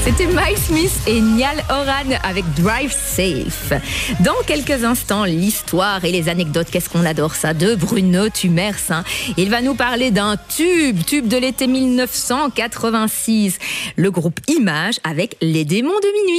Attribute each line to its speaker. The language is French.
Speaker 1: C'était Mike Smith et Niall Horan avec Drive Safe. Dans quelques instants, l'histoire et les anecdotes, qu'est-ce qu'on adore ça, de Bruno Tumers. Il va nous parler d'un tube de l'été 1986. Le groupe Image avec Les Démons de minuit.